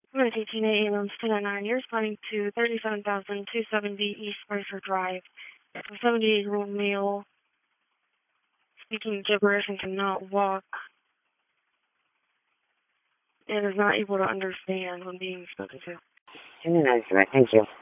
With 18 a.m. 10:09, you're responding to 37,270 East Spicer Drive. A 78-year-old male speaking gibberish and cannot walk and is not able to understand when being spoken to. Thank you.